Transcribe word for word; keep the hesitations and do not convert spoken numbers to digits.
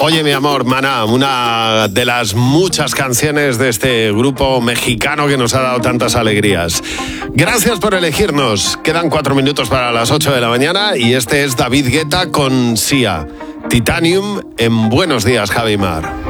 Oye, mi amor, Maná, una de las muchas canciones de este grupo mexicano que nos ha dado tantas alegrías. Gracias por elegirnos. Quedan cuatro minutos para las ocho de la mañana y este es David Guetta con Sia. Titanium en Buenos Días, Javi Mar.